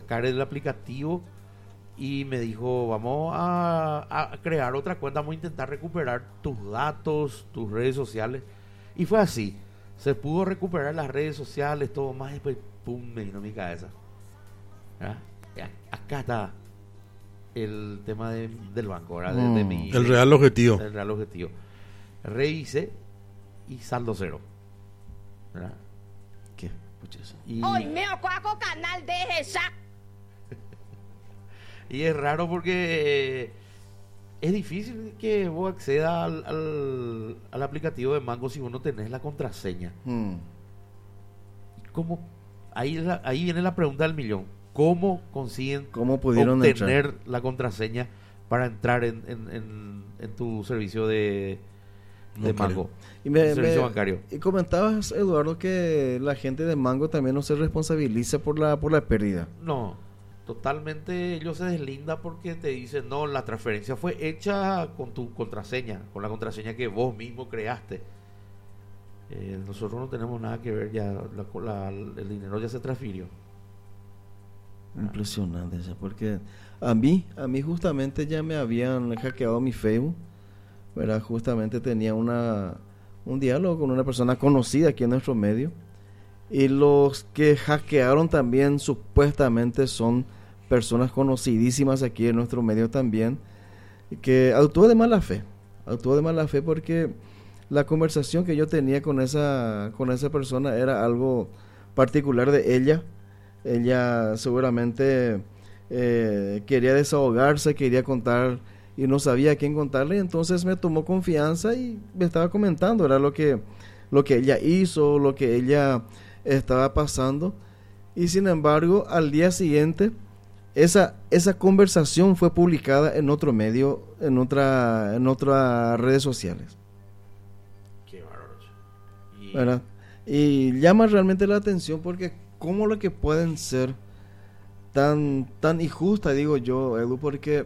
sacar el aplicativo y me dijo, vamos a crear otra cuenta, vamos a intentar recuperar tus datos, tus redes sociales. Y fue así, se pudo recuperar las redes sociales, todo más, y después, pum, me vino a mi cabeza. ¿Verdad? Acá está el tema del banco, ¿verdad? El real objetivo. El real objetivo. Revisé y saldo cero. ¿Verdad? ¿Qué? Puches. Hoy me ocuaco canal de esa. Y es raro porque es difícil que vos accedas al aplicativo de Mango si vos no tenés la contraseña. ¿Cómo? Ahí viene la pregunta del millón. ¿Cómo consiguen pudieron obtener la contraseña para entrar en tu servicio de Mango? Servicio bancario. Y comentabas, Eduardo, que la gente de Mango también no se responsabiliza por la pérdida. No, totalmente ellos se deslindan porque te dicen, no, la transferencia fue hecha con tu contraseña, con la contraseña que vos mismo creaste. Nosotros no tenemos nada que ver, ya el dinero ya se transfirió. Impresionante, porque a mí justamente ya me habían hackeado mi Facebook, ¿verdad? Justamente tenía un diálogo con una persona conocida aquí en nuestro medio, y los que hackearon también supuestamente son personas conocidísimas aquí en nuestro medio también, que actuó de mala fe porque la conversación que yo tenía con esa persona era algo particular de ella. Ella seguramente quería desahogarse, quería contar y no sabía a quién contarle, entonces me tomó confianza y me estaba comentando, era lo que ella hizo, lo que ella estaba pasando, y sin embargo al día siguiente esa conversación fue publicada en otro medio, en otras redes sociales. Qué bárbaro. ¿Verdad? Y llama realmente la atención porque cómo lo que pueden ser tan injusta, digo yo, Edu, porque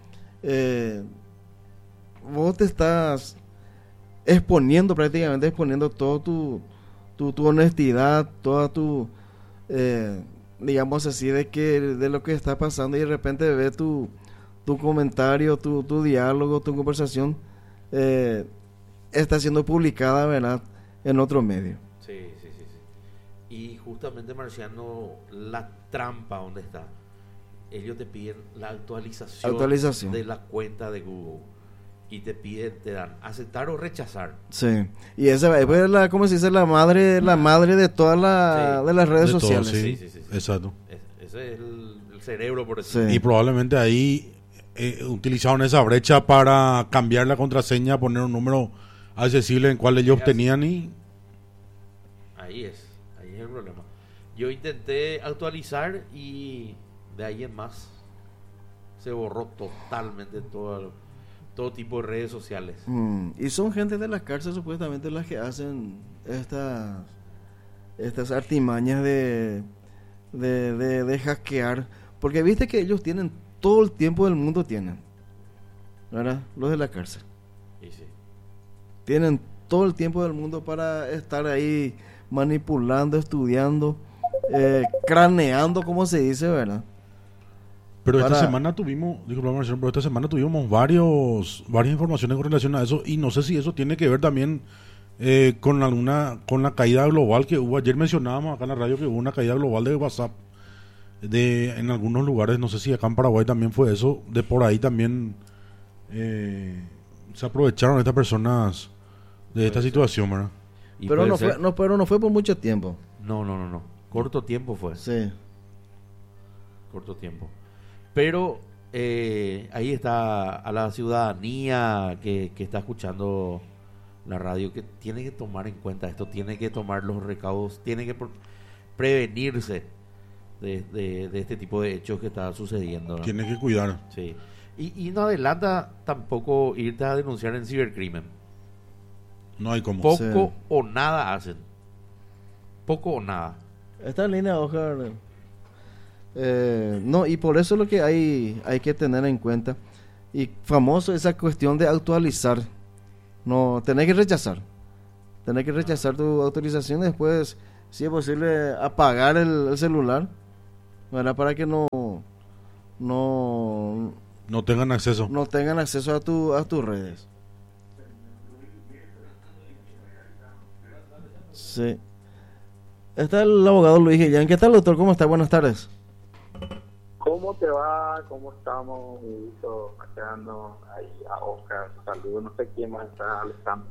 vos te estás exponiendo todo tu honestidad, toda tu digamos así, de lo que está pasando, y de repente ve tu comentario, tu diálogo, tu conversación está siendo publicada, ¿verdad?, en otro medio. Sí. Y justamente, Marciano, la trampa donde está, ellos te piden la actualización de la cuenta de Google y te dan aceptar o rechazar. Sí. Y esa es ¿cómo se dice? La madre de todas de las redes sociales. Sí. Exacto. Ese es el cerebro, por decirlo. Sí. Y probablemente ahí utilizaron esa brecha para cambiar la contraseña, poner un número accesible en cual ellos tenían y... Ahí es el problema. Yo intenté actualizar y de ahí en más se borró totalmente todo tipo de redes sociales. Y son gente de la cárcel supuestamente las que hacen estas artimañas de hackear, porque viste que ellos tienen todo el tiempo del mundo, ¿verdad? Los de la cárcel. Sí. Tienen todo el tiempo del mundo para estar ahí manipulando, estudiando, craneando, como se dice, ¿verdad? Pero esta semana tuvimos varias informaciones con relación a eso, y no sé si eso tiene que ver también con la caída global que hubo. Ayer mencionábamos acá en la radio que hubo una caída global de WhatsApp en algunos lugares, no sé si acá en Paraguay también fue eso, de por ahí también se aprovecharon estas personas de esta situación, ¿verdad? Pero no fue por mucho tiempo. No. Corto tiempo fue. Sí. Corto tiempo. Pero ahí está a la ciudadanía que está escuchando la radio, que tiene que tomar en cuenta esto, tiene que tomar los recaudos, tiene que prevenirse de este tipo de hechos que está sucediendo, ¿no? Tiene que cuidar. Sí. Y no adelanta tampoco irte a denunciar en cibercrimen. No hay como. Poco o nada hacen. Poco o nada. Esta línea hoja, no, y por eso lo que hay que tener en cuenta, y famoso esa cuestión de actualizar, no, tenés que rechazar tu autorización, después si es posible apagar el celular, ¿verdad? Para que no No tengan acceso. no tengan acceso a tus redes. Sí. Está el abogado Luis Guillén. ¿Qué tal, doctor? ¿Cómo está? Buenas tardes. ¿Cómo te va? ¿Cómo estamos? Quedando ahí a Oscar. Saludos, no sé quién más está, Alejandro.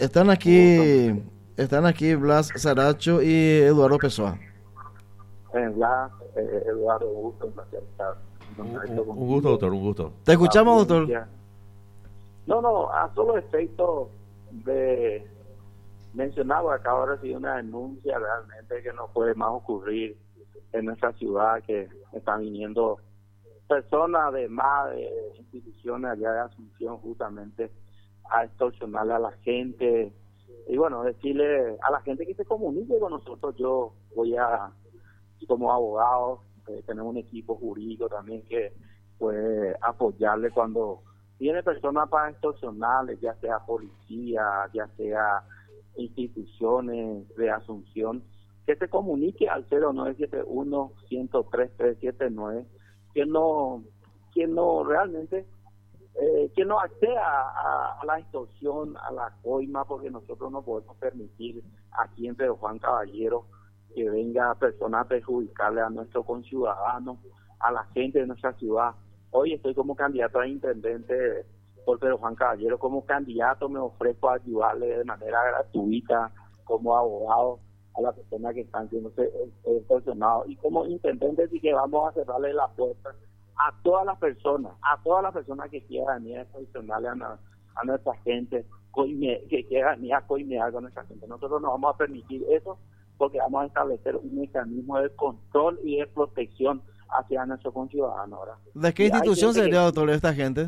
Están aquí Blas Saracho y Eduardo Pessoa. Blas, Eduardo, gusto, un placer estar. Un gusto, doctor, un gusto. ¿Te escuchamos, doctor? No, a solo efecto de mencionaba que ahora sí una denuncia realmente que no puede más ocurrir en nuestra ciudad, que están viniendo personas de instituciones allá de Asunción justamente a extorsionarle a la gente y bueno, decirle a la gente que se comunique con nosotros. Yo voy a, como abogado, tenemos un equipo jurídico también que puede apoyarle cuando viene personas para extorsionarle, ya sea policía, ya sea instituciones de Asunción, que se comunique al 0971-103-379, que no realmente que no acceda a la extorsión, a la coima, porque nosotros no podemos permitir aquí en Pedro Juan Caballero que venga personas a perjudicarle a nuestros conciudadanos, a la gente de nuestra ciudad. Hoy estoy como candidato a intendente por Pedro Juan Caballero. Como candidato me ofrezco a ayudarle de manera gratuita como abogado a las personas que están siendo extorsionadas, y como intendente sí que vamos a cerrarle la puerta a todas las personas que quieran venir a extorsionarle a nuestra gente, que quieran venir a coimear con nuestra gente. Nosotros no vamos a permitir eso, porque vamos a establecer un mecanismo de control y de protección hacia nuestros conciudadanos. ¿De qué institución sería, doctor, esta gente?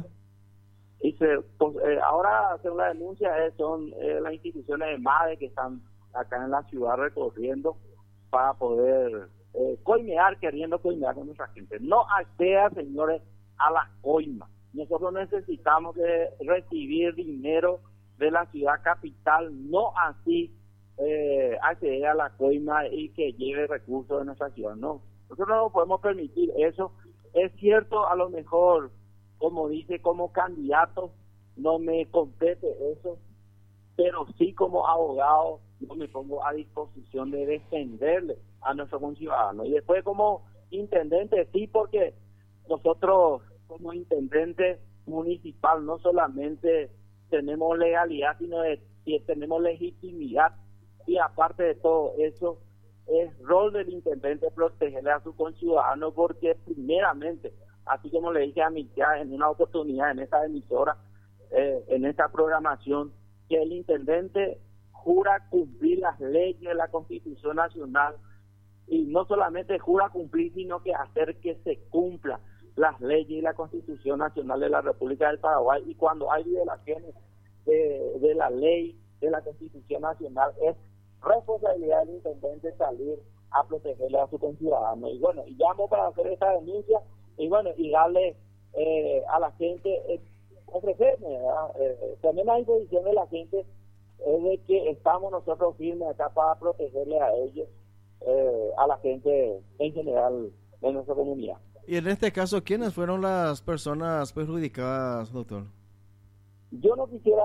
Ahora, según la denuncia, son las instituciones de MADE que están acá en la ciudad recorriendo para poder queriendo coimear con nuestra gente. No acceda, señores, a la coima. Nosotros necesitamos recibir dinero de la ciudad capital, no así acceder a la coima y que lleve recursos de nuestra ciudad. No, nosotros no podemos permitir eso. Es cierto, a lo mejor, como dice, como candidato no me compete eso, pero sí como abogado yo me pongo a disposición de defenderle a nuestros conciudadanos. Y después como intendente, sí, porque nosotros como intendente municipal no solamente tenemos legalidad, sino que tenemos legitimidad, y aparte de todo eso, es rol del intendente protegerle a sus conciudadanos, porque primeramente, así como le dije a mi tía en una oportunidad en esta emisora, en esta programación, que el intendente jura cumplir las leyes de la Constitución Nacional, y no solamente jura cumplir, sino que hacer que se cumpla las leyes y la Constitución Nacional de la República del Paraguay. Y cuando hay violaciones de la ley, de la Constitución Nacional, es responsabilidad del intendente salir a protegerle a su conciudadano. Y bueno, y llamo para hacer esta denuncia y bueno, y darle a la gente, ofrecerme, también a disposición de la gente, de que estamos nosotros firmes acá para protegerle a ellos, a la gente en general de nuestra comunidad. Y en este caso, ¿quiénes fueron las personas perjudicadas, doctor? Yo no quisiera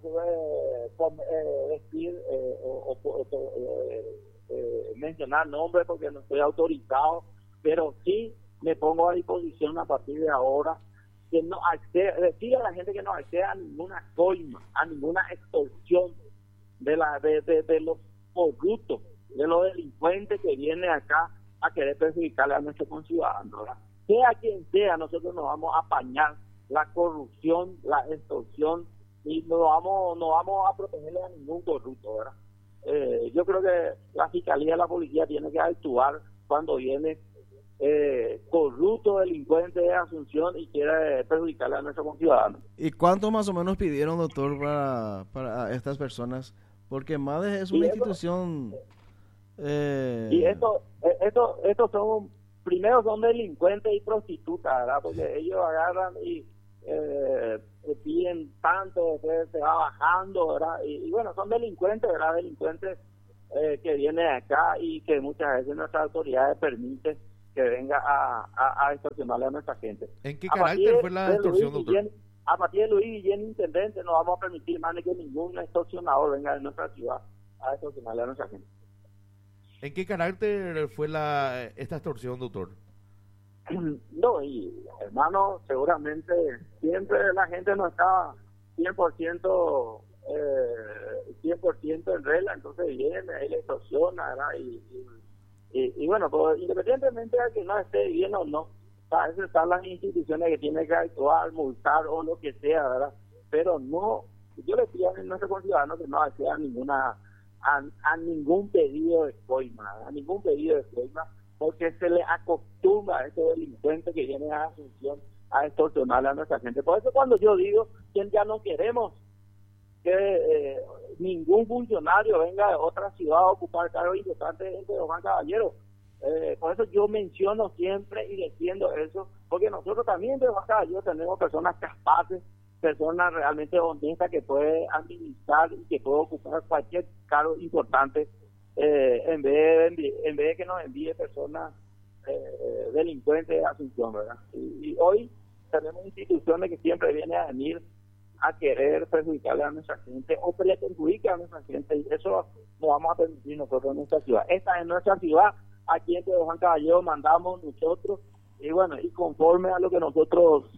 decir mencionar nombres porque no estoy autorizado, pero sí me pongo a disposición a partir de ahora que no acceda, decir a la gente que no acceda a ninguna coima, a ninguna extorsión de los corruptos, de los delincuentes que vienen acá a querer perjudicarle a nuestros conciudadanos, ¿verdad? Sea quien sea, nosotros nos vamos a apañar la corrupción, la extorsión, y no vamos a protegerle a ningún corrupto, ¿verdad? Yo creo que la Fiscalía y la Policía tienen que actuar cuando viene corrupto, delincuente de Asunción y quiere perjudicarle a nuestros conciudadanos. ¿Y cuánto más o menos pidieron, doctor, para estas personas? Porque MADE es una institución... Y estos son, primero son delincuentes y prostitutas, ¿verdad? Porque ellos agarran y piden tanto, después se va bajando, ¿verdad? Y bueno, son delincuentes, ¿verdad? Delincuentes que vienen acá y que muchas veces nuestras autoridades permiten que venga a extorsionarle a nuestra gente. ¿En qué A partir carácter fue la de extorsión, Luis doctor? Guillén- A partir de Luis Guillén, intendente, no vamos a permitir más ni que ningún extorsionador venga de nuestra ciudad a extorsionarle a nuestra gente. ¿En qué carácter fue esta extorsión, doctor? No, y hermano, seguramente siempre la gente no está 100%, 100% en regla, entonces viene, ahí le extorsiona, ¿verdad? Y bueno, pues independientemente de que no esté bien o no, para eso están las instituciones que tienen que actuar, multar o lo que sea, ¿verdad? Pero no, yo le pido a nuestros conciudadanos que no accedan a ningún pedido de coima, a ningún pedido de coima, porque se le acostumbra a estos delincuentes que vienen a Asunción a extorsionarle a nuestra gente. Por eso cuando yo digo que ya no queremos que ningún funcionario venga de otra ciudad a ocupar cargos importantes entre los Juan Caballero, por eso yo menciono siempre y defiendo eso, porque nosotros también de Juan Caballero tenemos personas capaces, personas realmente honestas que pueden administrar y que pueden ocupar cualquier cargo importante, en vez de que nos envíe personas delincuentes de Asunción, ¿verdad? Y hoy tenemos instituciones que siempre vienen a venir a querer perjudicarle a nuestra gente o que le perjudica a nuestra gente, y eso no vamos a permitir nosotros en nuestra ciudad. Esta es nuestra ciudad, aquí en Juan Caballero mandamos nosotros, y bueno, y conforme a lo que nosotros,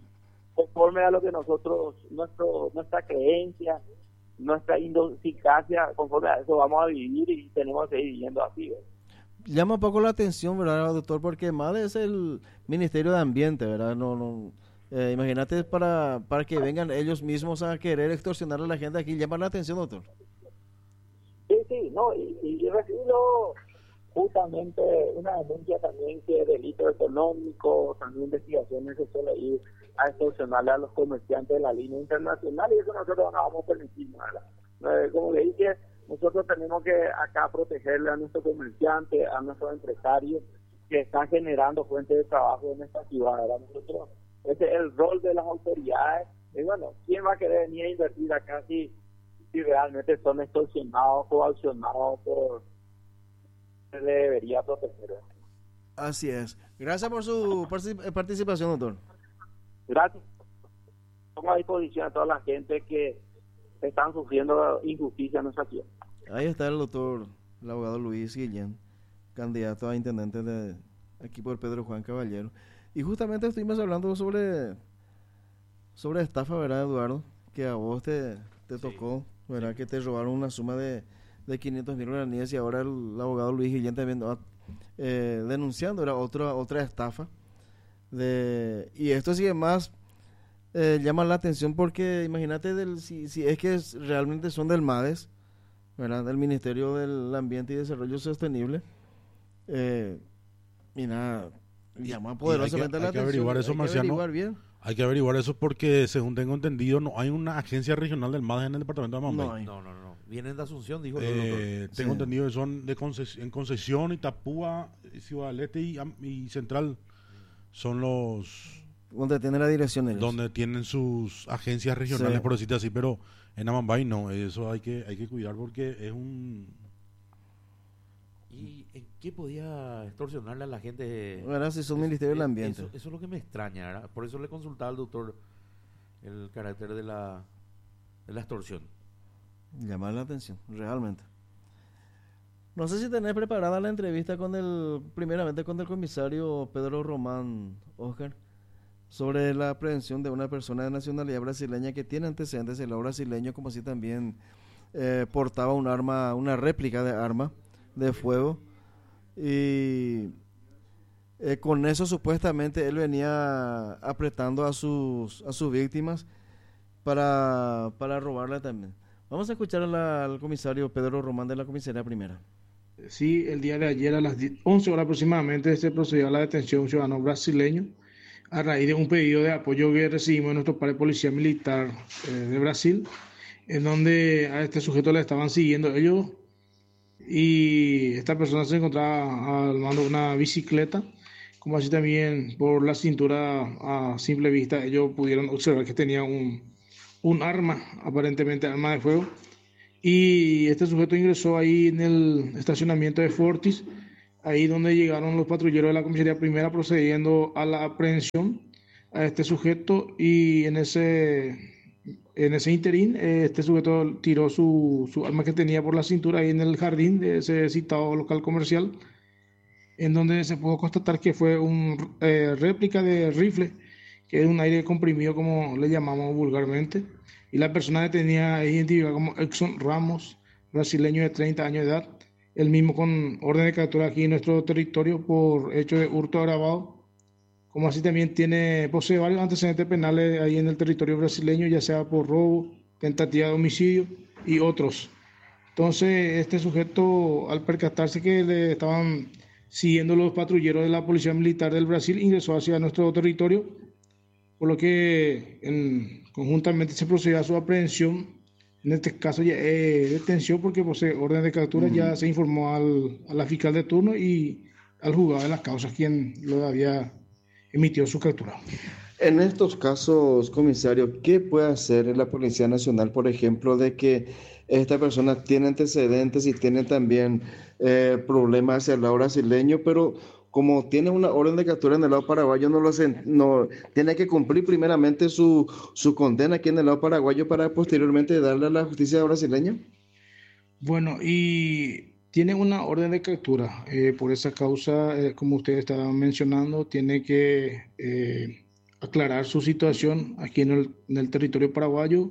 nuestra creencia, nuestra idiosincrasia, conforme a eso vamos a vivir y tenemos que seguir viviendo así, ¿verdad? Llama un poco la atención, ¿verdad, doctor? Porque MADE es el Ministerio de Ambiente, ¿verdad? Imagínate para que vengan ellos mismos a querer extorsionar a la gente aquí. Llama la atención, doctor. Sí, no, y recibo justamente una denuncia también que delito económico, también investigaciones que suele ir a extorsionarle a los comerciantes de la línea internacional, y eso nosotros no vamos a permitir, ¿verdad? Como le dije, nosotros tenemos que acá protegerle a nuestros comerciantes, a nuestros empresarios que están generando fuentes de trabajo en esta ciudad, ¿verdad? Nosotros, ese es el rol de las autoridades, y bueno, ¿quién va a querer venir a invertir acá si realmente son extorsionados, coaccionados por... se le debería proteger, ¿verdad? Así es. Gracias por su participación, doctor. Gracias. Pongo a disposición a toda la gente que están sufriendo injusticia en nuestra ciudad. Ahí está el doctor, el abogado Luis Guillén, candidato a intendente de aquí por Pedro Juan Caballero. Y justamente estuvimos hablando sobre estafa, ¿verdad, Eduardo? Que a vos te tocó, ¿verdad? Que te robaron una suma de 500,000 guaraníes, y ahora el abogado Luis Guillén también denunciando, era otra estafa. Y esto sigue más llama la atención porque imagínate si es que realmente son del MADES, ¿verdad? Del Ministerio del Ambiente y Desarrollo Sostenible, y nada, llama poderosamente la hay que atención. averiguar eso, Marciano. Bien. Hay que averiguar eso porque, según tengo entendido, no hay una agencia regional del MADES en el departamento de Amambay. No hay. No. Vienen de Asunción, dijo el doctor. Tengo entendido que son en Concesión, Itapúa, Ciudad del Este y Central. Son los... Donde tiene la dirección ellos. Donde tienen sus agencias regionales, Sí. por decirte así, pero en Amambay no. Eso hay que cuidar porque es un... ¿Y en qué podía extorsionarle a la gente? Ahora sí son Ministerio del Ambiente. Eso es lo que me extraña, ¿verdad? Por eso le consultaba al doctor el carácter de la extorsión. Llamar la atención, realmente. No sé si tenés preparada la entrevista primeramente con el comisario Pedro Román, Oscar, sobre la aprehensión de una persona de nacionalidad brasileña que tiene antecedentes en el lado brasileño, como si también portaba un arma, una réplica de arma de fuego, y con eso supuestamente él venía apretando a sus víctimas para robarla también. Vamos a escuchar al comisario Pedro Román de la comisaría primera. Sí, el día de ayer a las 11 horas aproximadamente se procedió a la detención de un ciudadano brasileño a raíz de un pedido de apoyo que recibimos de nuestro par de policía militar de Brasil, en donde a este sujeto le estaban siguiendo ellos, y esta persona se encontraba al mando de una bicicleta, como así también por la cintura a simple vista ellos pudieron observar que tenía un arma, aparentemente arma de fuego, y este sujeto ingresó ahí en el estacionamiento de Fortis ahí donde llegaron los patrulleros de la comisaría primera procediendo a la aprehensión a este sujeto, y en ese interín este sujeto tiró su arma que tenía por la cintura ahí en el jardín de ese citado local comercial, en donde se pudo constatar que fue un réplica de rifle, que es un aire comprimido como le llamamos vulgarmente, y la persona detenida es identificada como Exxon Ramos, brasileño de 30 años de edad, el mismo con orden de captura aquí en nuestro territorio por hecho de hurto agravado, como así también posee varios antecedentes penales ahí en el territorio brasileño, ya sea por robo, tentativa de homicidio y otros. Entonces, este sujeto, al percatarse que le estaban siguiendo los patrulleros de la Policía Militar del Brasil, ingresó hacia nuestro territorio, por lo que conjuntamente se procedió a su aprehensión, en este caso ya detención porque posee orden de captura. Ya se informó a la fiscal de turno y al juzgado de las causas, quien lo había emitido su captura. En estos casos, comisario, ¿qué puede hacer la Policía Nacional, por ejemplo, de que esta persona tiene antecedentes y tiene también problemas hacia el lado brasileño, pero como tiene una orden de captura en el lado paraguayo, no tiene que cumplir primeramente su condena aquí en el lado paraguayo para posteriormente darle a la justicia brasileña? Bueno, y tiene una orden de captura. Por esa causa, como usted estaba mencionando, tiene que aclarar su situación aquí en el territorio paraguayo,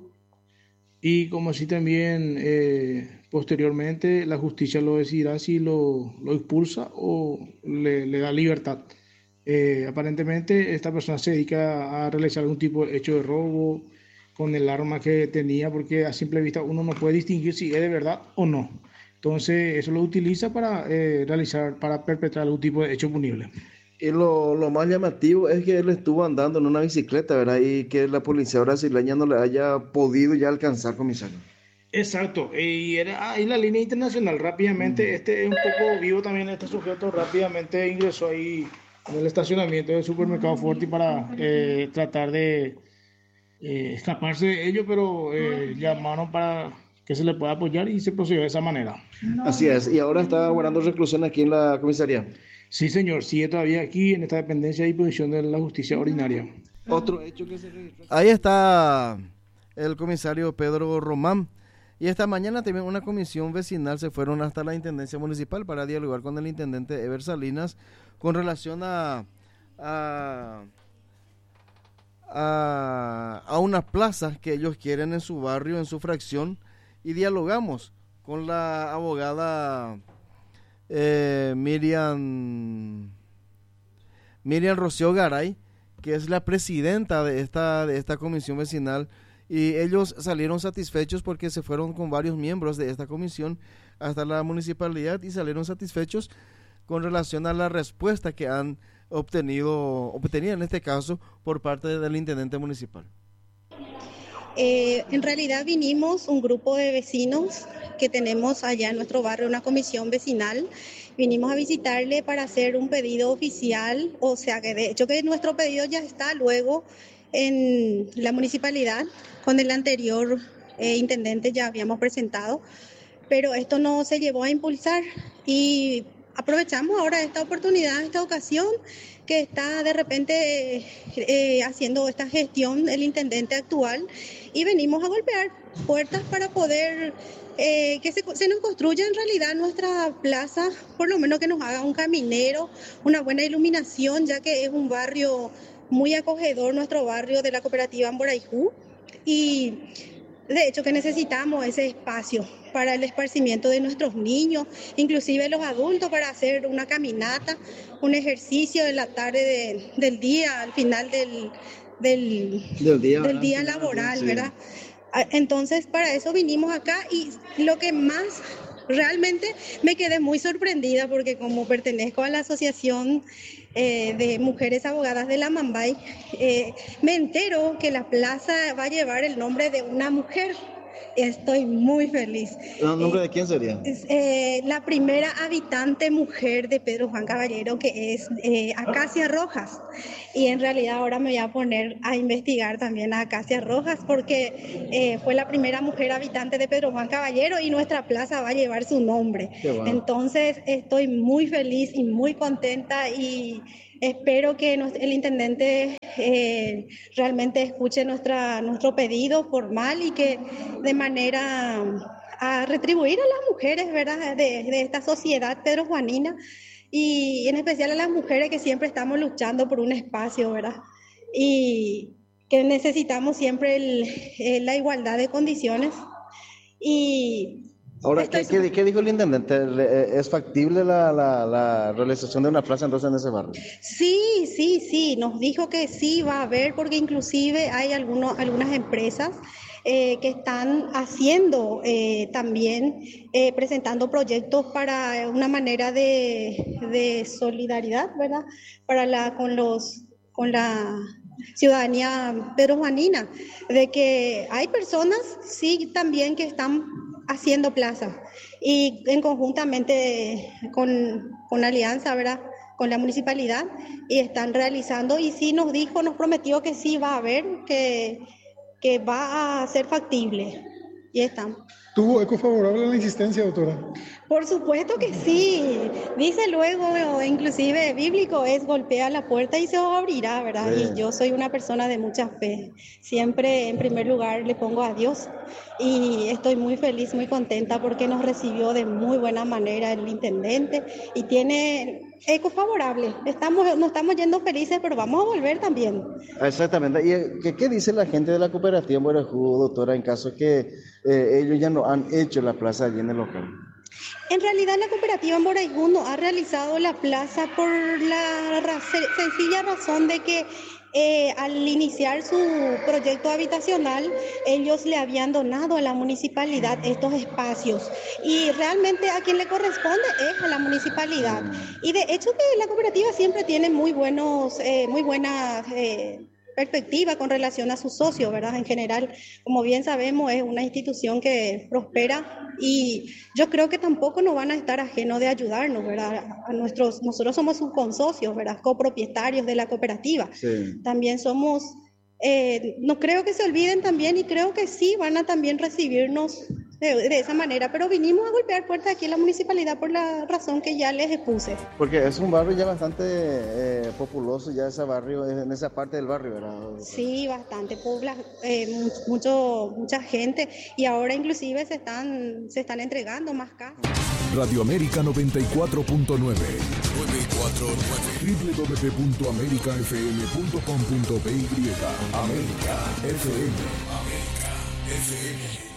y como así también posteriormente la justicia lo decidirá si lo expulsa o le da libertad. Aparentemente esta persona se dedica a realizar algún tipo de hecho de robo con el arma que tenía, porque a simple vista uno no puede distinguir si es de verdad o no. Entonces eso lo utiliza para perpetrar algún tipo de hecho punible. Y lo más llamativo es que él estuvo andando en una bicicleta, ¿verdad? Y que la policía brasileña no le haya podido ya alcanzar, comisario. Exacto, y era ahí la línea internacional. Rápidamente, este es un poco vivo también, este sujeto rápidamente ingresó ahí en el estacionamiento del supermercado Forti para tratar de escaparse de ello, pero llamaron para que se le pueda apoyar y se procedió de esa manera. Así es, y ahora está guardando reclusión aquí en la comisaría. Sí, señor, sigue todavía aquí en esta dependencia de disposición de la justicia ordinaria. Otro hecho que se registró. Ahí está el comisario Pedro Román. Y esta mañana también una comisión vecinal se fueron hasta la Intendencia Municipal para dialogar con el intendente Eber Salinas con relación a unas plazas que ellos quieren en su barrio, en su fracción, y dialogamos con la abogada Miriam Rocío Garay, que es la presidenta de esta comisión vecinal, y ellos salieron satisfechos porque se fueron con varios miembros de esta comisión hasta la municipalidad y salieron satisfechos con relación a la respuesta que han obtenida en este caso por parte del intendente municipal. En realidad vinimos un grupo de vecinos que tenemos allá en nuestro barrio, una comisión vecinal. Vinimos a visitarle para hacer un pedido oficial, o sea que de hecho que nuestro pedido ya está luego en la municipalidad. Con el anterior intendente ya habíamos presentado, pero esto no se llevó a impulsar y aprovechamos ahora esta oportunidad, esta ocasión que está de repente haciendo esta gestión el intendente actual, y venimos a golpear puertas para poder que se nos construya en realidad nuestra plaza, por lo menos que nos haga un caminero, una buena iluminación, ya que es un barrio muy acogedor, nuestro barrio de la cooperativa Amborajú, y de hecho que necesitamos ese espacio para el esparcimiento de nuestros niños, inclusive los adultos, para hacer una caminata, un ejercicio en la tarde del día, al final del día laboral, sí, ¿verdad? Entonces, para eso vinimos acá, y lo que más realmente me quedé muy sorprendida, porque como pertenezco a la asociación de mujeres abogadas de la Mambay, me entero que la plaza va a llevar el nombre de una mujer. Estoy muy feliz. ¿El nombre de quién sería? La primera habitante mujer de Pedro Juan Caballero, que es Acacia Rojas. y en realidad ahora me voy a poner a investigar también a Acacia Rojas porque fue la primera mujer habitante de Pedro Juan Caballero y nuestra plaza va a llevar su nombre. Qué bueno. Entonces estoy muy feliz y muy contenta y espero que el intendente realmente escuche nuestro pedido formal y que de manera a retribuir a las mujeres, ¿verdad?, de esta sociedad pedrojuanina y en especial a las mujeres que siempre estamos luchando por un espacio, ¿verdad? Y que necesitamos siempre la igualdad de condiciones. Y ahora, ¿qué dijo el intendente? ¿Es factible la realización de una plaza entonces en ese barrio? Sí, nos dijo que sí va a haber, porque inclusive hay algunas empresas que están haciendo también, presentando proyectos para una manera de solidaridad, ¿verdad? Con la ciudadanía pedrojuanina, de que hay personas, sí, también que están haciendo plazas y conjuntamente con Alianza, ¿verdad?, con la municipalidad, y están realizando, y sí nos prometió que sí va a haber, que va a ser factible, y están. ¿Tuvo eco favorable a la insistencia, doctora? Por supuesto que sí. Dice luego, inclusive bíblico, es golpea la puerta y se os abrirá, ¿verdad? Sí. Y yo soy una persona de mucha fe. Siempre en primer lugar le pongo a Dios y estoy muy feliz, muy contenta porque nos recibió de muy buena manera el intendente y tiene eco favorable. Nos estamos yendo felices, pero vamos a volver también. Exactamente. ¿Y qué dice la gente de la cooperativa en Borajú, doctora, en caso que ellos ya no han hecho la plaza allí en el local? En realidad la cooperativa en Borajú no ha realizado la plaza por la sencilla razón de que al iniciar su proyecto habitacional, ellos le habían donado a la municipalidad estos espacios y realmente a quien le corresponde es a la municipalidad. Y de hecho que la cooperativa siempre tiene muy buenas perspectiva con relación a sus socios, ¿verdad? En general, como bien sabemos, es una institución que prospera y yo creo que tampoco nos van a estar ajenos de ayudarnos, ¿verdad? Nosotros somos sus consocios, ¿verdad?, copropietarios de la cooperativa. Sí. También somos, no creo que se olviden también y creo que sí van a también recibirnos de esa manera, pero vinimos a golpear puertas aquí en la municipalidad por la razón que ya les expuse. Porque es un barrio ya bastante populoso, ya ese barrio, en esa parte del barrio, ¿verdad? Sí, bastante, mucha gente y ahora inclusive se están entregando más casas. Radio América 94.9 www.americafm.com.py América FM